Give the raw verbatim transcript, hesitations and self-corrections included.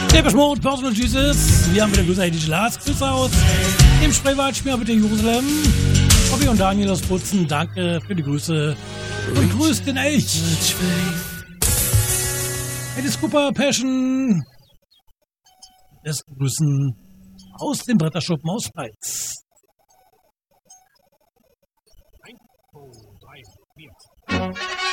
Depeche Mode, Personal Jesus. Wir haben wieder Grüße, die Lars. Grüße aus dem Spreewald, Schmier bitte Jerusalem. Bobby und Daniel aus Putzen, danke für die Grüße. Und grüßt den Elch. Eddie Cooper, Passion. Besten Grüßen aus dem Bretterschuppen aus Peitz. eins, zwei, drei, vier